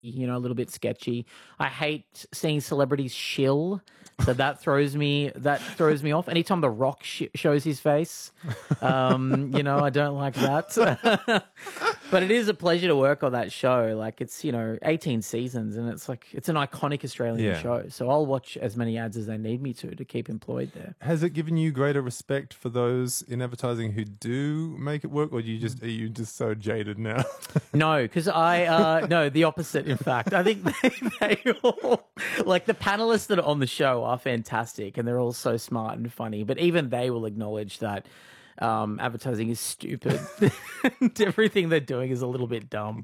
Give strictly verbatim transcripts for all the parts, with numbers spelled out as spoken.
you know, a little bit sketchy. I hate seeing celebrities shill, so that throws me that throws me off. Anytime The Rock sh- shows his face, um, you know, I don't like that. But it is a pleasure to work on that show. Like, it's, you know, eighteen seasons, and it's like it's an iconic Australian Yeah. show. So I'll watch as many ads as they need me to to keep employed there. Has it given you greater respect for those in advertising who do make it work, or do you just are you just so jaded now? No, because I uh, no the opposite. In fact, I think they, they all like the panelists that are on the show are fantastic, and they're all so smart and funny. But even they will acknowledge that um, advertising is stupid. And everything they're doing is a little bit dumb.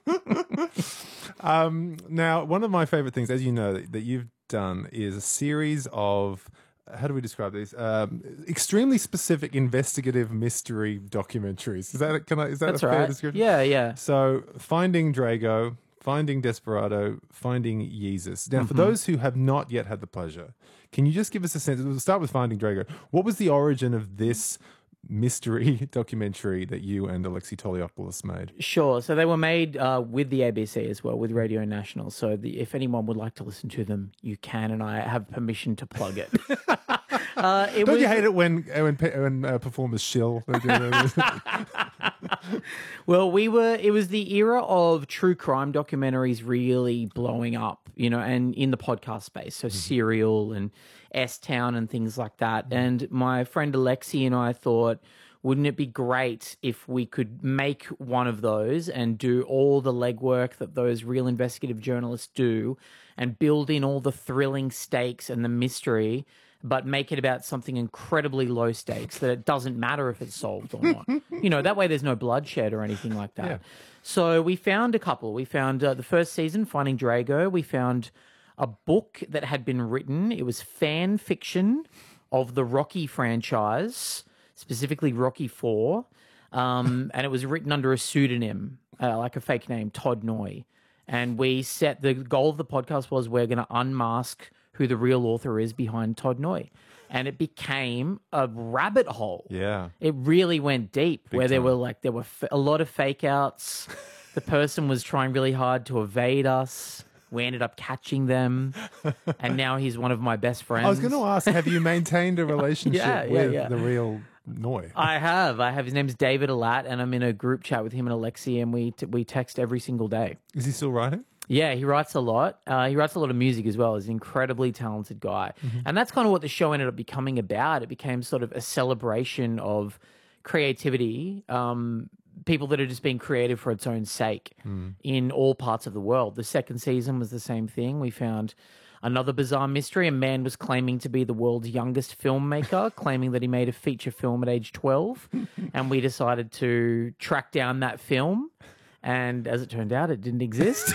um, now, one of my favorite things, as you know, that, that you've done is a series of. How do we describe these? Um, extremely specific investigative mystery documentaries. Is that can I? Is that That's a fair right. description? Yeah, yeah. So, Finding Drago, Finding Desperado, Finding Yeezus. Now, Mm-hmm. for those who have not yet had the pleasure, can you just give us a sense? We'll start with Finding Drago. What was the origin of this mystery documentary that you and Alexi Toliopoulos made? Sure. So they were made uh, with the A B C as well, with Radio National. So the, if anyone would like to listen to them, you can, and I have permission to plug it. uh, it Don't was, you hate it when when, when uh, performers shill? Well, we were, it was the era of true crime documentaries really blowing up, you know, and in the podcast space. So Serial and S-Town and things like that. And my friend Alexi and I thought, wouldn't it be great if we could make one of those and do all the legwork that those real investigative journalists do and build in all the thrilling stakes and the mystery, but make it about something incredibly low stakes that it doesn't matter if it's solved or not. You know, that way there's no bloodshed or anything like that. Yeah. So we found a couple. We found uh, the first season, Finding Drago. We found a book that had been written. It was fan fiction of the Rocky franchise, specifically Rocky Four, um, and it was written under a pseudonym, uh, like a fake name, Todd Noy. And we set the goal of the podcast was we're going to unmask who the real author is behind Todd Noy. And it became a rabbit hole. Yeah. It really went deep, where there time. were like there were f- a lot of fake outs. The person was trying really hard to evade us. We ended up catching them, and now he's one of my best friends. I was going to ask, have you maintained a relationship Yeah, yeah, with yeah. the real Noy? I have. I have. His name's David Alat, and I'm in a group chat with him and Alexi, and we t- we text every single day. Is he still writing? Yeah, he writes a lot. Uh, he writes a lot of music as well. He's an incredibly talented guy. And that's kind of what the show ended up becoming about. It became sort of a celebration of creativity, um, people that are just being creative for its own sake in all parts of the world. The second season was the same thing. We found another bizarre mystery. A man was claiming to be the world's youngest filmmaker, claiming that he made a feature film at age twelve. And we decided to track down that film. And as it turned out, it didn't exist.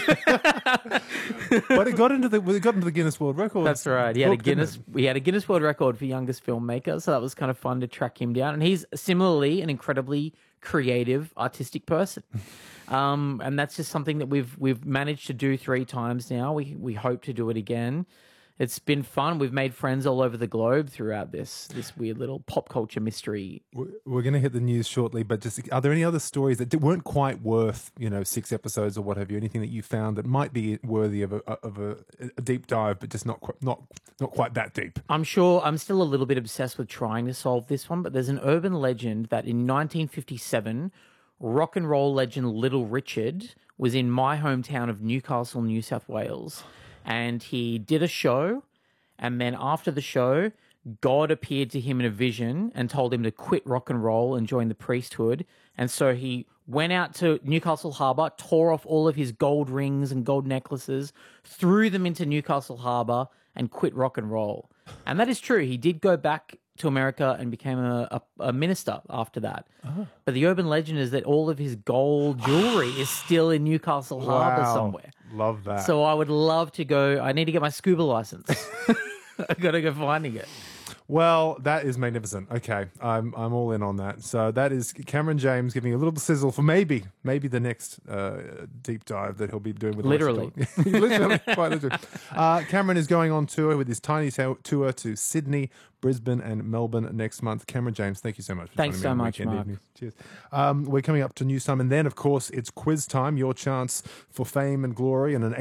But it got into the it got into the Guinness World Records. That's right. He had a book, didn't Guinness. it? We had a Guinness World Record for youngest filmmaker, so that was kind of fun to track him down. And he's similarly an incredibly creative, artistic person. Um, and that's just something that we've we've managed to do three times now. We we hope to do it again. It's been fun. We've made friends all over the globe throughout this this weird little pop culture mystery. We're we're going to hit the news shortly, but just are there any other stories that weren't quite worth, you know, six episodes or what have you? Anything that you found that might be worthy of a of a, a deep dive, but just not quite not not quite that deep? I'm sure I'm still a little bit obsessed with trying to solve this one, but there's an urban legend that in nineteen fifty-seven, rock and roll legend Little Richard was in my hometown of Newcastle, New South Wales, and he did a show, and then after the show, God appeared to him in a vision and told him to quit rock and roll and join the priesthood. And so he went out to Newcastle Harbour, tore off all of his gold rings and gold necklaces, threw them into Newcastle Harbour, and quit rock and roll. And that is true. He did go back to America and became a, a, a minister after that. Oh. But the urban legend is that all of his gold jewelry is still in Newcastle Harbour Wow. somewhere. Love that. So I would love to go. I need to get my scuba license. I've got to go finding it. Well, that is magnificent. Okay, I'm I'm all in on that. So that is Cameron James giving a little sizzle for maybe maybe the next uh, deep dive that he'll be doing with Literally. literally, quite literally. Uh, Cameron is going on tour with his tiny tour to Sydney, Brisbane, and Melbourne next month. Cameron James, thank you so much. For Thanks joining me so on much, Weekend Mark. Evenings. Cheers. Um, we're coming up to News Time, and then of course it's quiz time. Your chance for fame and glory and an